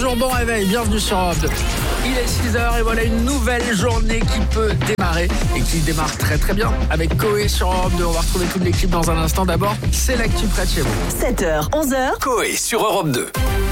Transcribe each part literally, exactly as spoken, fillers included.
Bonjour, bon réveil, bienvenue sur Europe deux. Il est six heures et voilà une nouvelle journée qui peut démarrer et qui démarre très très bien avec Coé sur Europe deux. On va retrouver toute l'équipe dans un instant. D'abord, c'est l'actu près de chez vous. sept heures, onze heures. Coé sur Europe deux.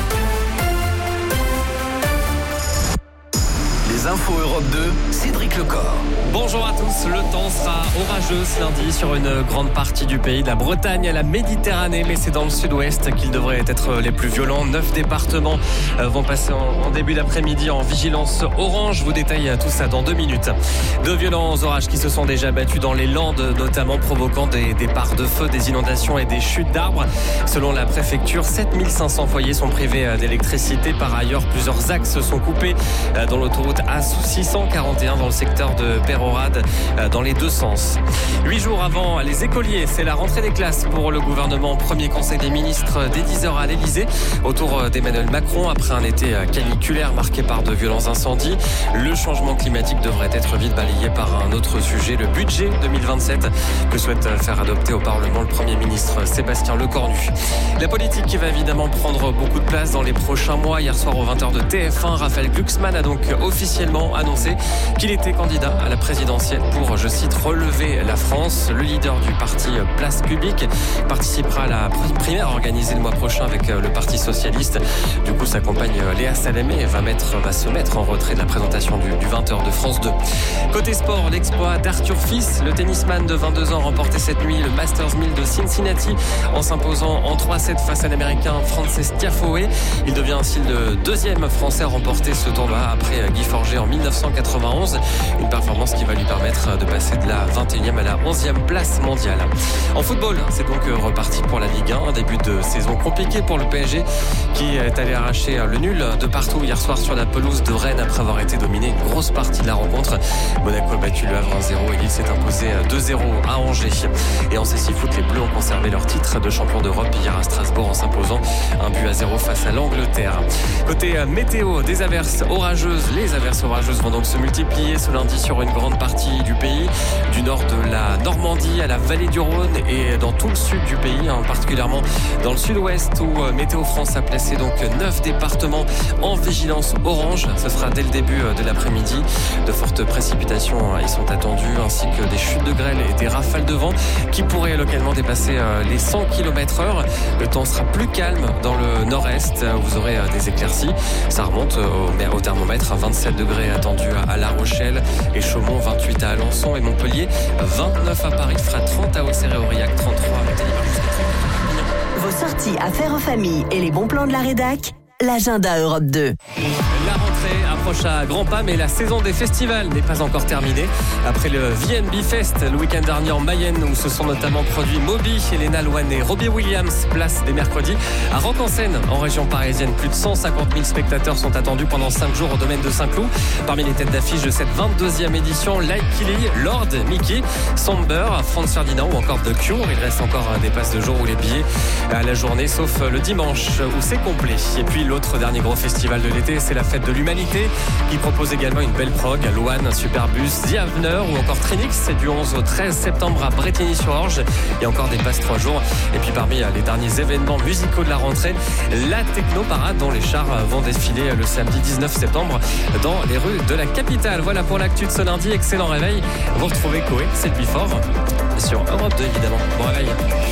Les infos Europe deux, Cédric Lecor. Bonjour à tous, le temps sera orageux ce lundi sur une grande partie du pays, de la Bretagne à la Méditerranée, mais c'est dans le sud-ouest qu'ils devraient être les plus violents. Neuf départements vont passer en, en début d'après-midi en vigilance orange. Je vous détaille tout ça dans deux minutes. De violents orages qui se sont déjà battus dans les Landes, notamment provoquant des départs de feu, des inondations et des chutes d'arbres. Selon la préfecture, sept mille cinq cents foyers sont privés d'électricité. Par ailleurs, plusieurs axes sont coupés dans l'autoroute A six cent quarante et un dans le secteur de Pérorade dans les deux sens. Huit jours avant les écoliers, c'est la rentrée des classes pour le gouvernement. Premier conseil des ministres dès dix heures à l'Elysée autour d'Emmanuel Macron après un été caniculaire marqué par de violents incendies. Le changement climatique devrait être vite balayé par un autre sujet, le budget deux mille vingt-sept que souhaite faire adopter au Parlement le Premier ministre Sébastien Lecornu. La politique qui va évidemment prendre beaucoup de place dans les prochains mois. Hier soir aux vingt heures de T F un, Raphaël Glucksmann a donc officiellement annoncé qu'il était candidat à la présidentielle pour, je cite, relever la France. Le leader du parti Place Publique participera à la primaire organisée le mois prochain avec le Parti Socialiste. Du coup, sa compagne Léa Salamé va, mettre, va se mettre en retrait de la présentation du, du vingt heures de France deux. Côté sport, l'exploit d'Arthur Fils, le tennisman de vingt-deux ans, remporté cette nuit le Masters mille de Cincinnati en s'imposant en trois sept face à l'Américain Frances Tiafoe. Il devient ainsi le deuxième Français à remporter ce tournoi après Guy Forget en mille neuf cent quatre-vingt-onze. Une performance qui va lui permettre de passer de la vingt et unième à la onzième place mondiale. En football, c'est donc reparti pour la Ligue un. Un début de saison compliqué pour le P S G qui est allé arracher le nul de partout hier soir sur la pelouse de Rennes après avoir été dominé une grosse partie de la rencontre. Monaco a battu le Havre un zéro et Lille s'est imposé deux zéro à Angers. Et en C six Foot, les Bleus ont conservé leur titre de champion d'Europe hier à Strasbourg en s'imposant un but à zéro face à l'Angleterre. Côté météo, des averses orageuses. Les averses orageuses vont donc se multiplier ce lundi sur une grande partie du pays, du nord de la Normandie à la vallée du Rhône et dans tout le sud du pays, hein, particulièrement dans le sud-ouest où Météo France a placé donc neuf départements en vigilance orange. Ce sera dès le début de l'après-midi. De fortes précipitations y sont attendues ainsi que des chutes de grêle et des rafales de vent qui pourraient localement dépasser les cent kilomètres heure. Le temps sera plus calme dans le nord-est où vous aurez des éclaircies. Ça remonte au, au thermomètre à vingt-sept degrés attendus à La Rochelle et Chaumont, vingt-huit à Alençon et Montpellier, vingt-neuf à Paris, fera trente à Auxerre et Aurillac, trente-trois à Montélimar jusqu'à trente. Vos sorties à faire en famille et les bons plans de la rédac, l'agenda Europe deux. La rentrée approche à grands pas, mais la saison des festivals n'est pas encore terminée. Après le V N B Fest, le week-end dernier en Mayenne, où se sont notamment produits Moby, Elena Louane et Robbie Williams, place des mercredis. À Rock-en-Seine, en région parisienne, plus de cent cinquante mille spectateurs sont attendus pendant cinq jours au domaine de Saint-Cloud. Parmi les têtes d'affiche de cette vingt-deuxième édition, Like Killy, Lord, Mickey, Somber, Franz Ferdinand ou encore The Cure. Il reste encore des passes de jour ou les billets à la journée, sauf le dimanche où c'est complet. Et puis l'autre dernier gros festival de l'été, c'est la Fête de l'Humanité qui propose également une belle prog à Louane, Superbus, The Avener ou encore Trinix. C'est du onze au treize septembre à Bretigny-sur-Orge. Il y a encore des passes trois jours. Et puis parmi les derniers événements musicaux de la rentrée, la Techno Parade dont les chars vont défiler le samedi dix-neuf septembre dans les rues de la capitale. Voilà pour l'actu de ce lundi. Excellent réveil. Vous retrouvez Coé, c'est le Before sur Europe deux évidemment. Bon réveil.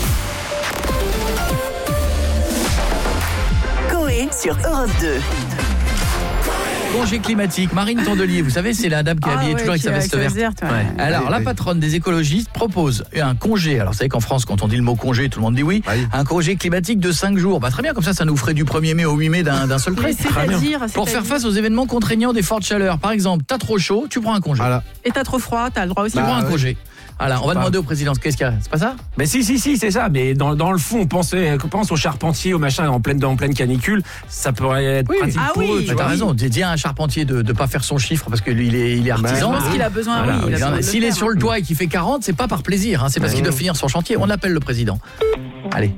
Coé sur Europe deux. Congé climatique, Marine Tondelier, vous savez, c'est la dame qui est ah habillée ouais, toujours avec sa veste verte. verte ouais. Ouais. Alors, oui, la oui. patronne des écologistes propose un congé. Alors, vous savez qu'en France, quand on dit le mot congé, tout le monde dit oui. oui. Un congé climatique de cinq jours. Bah, très bien, comme ça, ça nous ferait du premier mai au huit mai d'un, d'un seul trait. C'est-à-dire, pour faire face aux événements contraignants des fortes chaleurs. Par exemple, t'as trop chaud, tu prends un congé. Voilà. Et t'as trop froid, t'as le droit aussi. Tu bah, prends un ouais. congé. Alors, on va demander au président qu'est-ce qu'il y a. C'est pas ça? Mais si, si, si, c'est ça. Mais dans, dans le fond, on pensait, on pense aux charpentiers, aux machins en pleine, en pleine canicule. Ça pourrait être oui. pratique ah pour oui. eux. Tu t'as vois. raison. Dis à un charpentier de ne pas faire son chiffre parce que lui, il est, il est artisan. Je pense qu'il a besoin. Voilà. Oui, il a besoin S'il est faire, sur hein. le toit et qu'il fait quarante, c'est pas par plaisir. Hein. C'est parce mmh. qu'il doit finir son chantier. On appelle le président. Allez.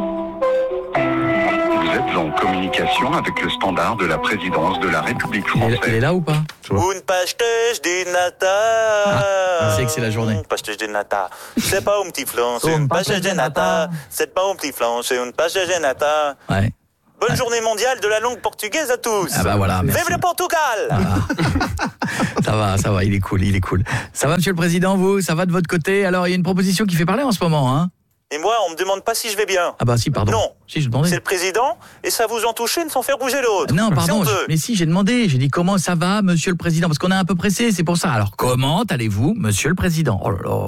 Vous êtes en communication avec le standard de la présidence de la République française. Il est, il est là ou pas? Une pasteuse de nata. Ah, c'est que c'est la journée. Une pasteuse de nata. C'est pas un petit flan, c'est une pasteuse de nata. C'est pas un petit flan, c'est une pasteuse de nata. Ouais. Bonne journée mondiale de la langue portugaise à tous. Ah bah voilà, merci. Vive le Portugal. Ah. Ça va, ça va, il est cool, il est cool. Ça va, monsieur le président, vous? Ça va de votre côté? Alors, il y a une proposition qui fait parler en ce moment, hein? Et moi, on me demande pas si je vais bien. Ah bah si, pardon. Non. Si, je demandais. C'est le président, et ça vous en touche une sans faire bouger l'autre. Non, pardon, Si je- mais si, j'ai demandé. J'ai dit comment ça va, monsieur le président? Parce qu'on est un peu pressé, c'est pour ça. Alors, comment allez-vous, monsieur le président? Oh là là.